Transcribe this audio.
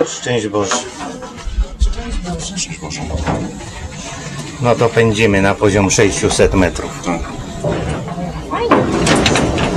Szczęść Boże. Szczęść Boże. No to pędzimy na poziom 600 metrów. Tak.